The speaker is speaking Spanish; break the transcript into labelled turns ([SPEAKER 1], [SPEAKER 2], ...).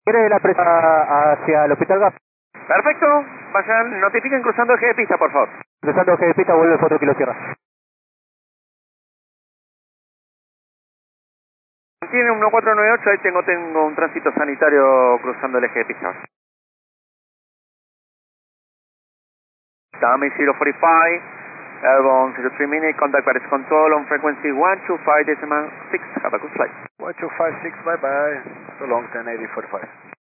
[SPEAKER 1] ¿Quiere la presa hacia el Hospital GAP?
[SPEAKER 2] Perfecto, vayan, notifiquen cruzando eje de pista, por favor.
[SPEAKER 1] Cruzando eje de pista, vuelve el foto Kilo Sierra.
[SPEAKER 2] Tiene un 1498, ahí tengo un tránsito sanitario cruzando el eje de pista. Dame 045, Airborne 03 minute, contact Paris Control on frequency 125.6, have a good flight.
[SPEAKER 3] 1256, bye bye. So long, 108045.